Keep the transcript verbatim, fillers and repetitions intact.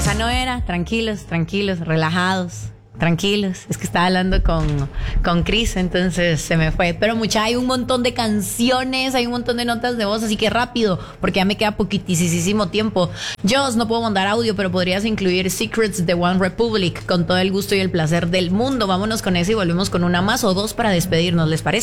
Esa no era. Tranquilos, tranquilos, relajados. Tranquilos, es que estaba hablando con, con Chris, entonces se me fue. Pero mucha, hay un montón de canciones, hay un montón de notas de voz, así que rápido, porque ya me queda poquitísimo tiempo. Jos, no puedo mandar audio, pero podrías incluir Secrets de One Republic, con todo el gusto y el placer del mundo. Vámonos con ese y volvemos con una más o dos para despedirnos, ¿les parece?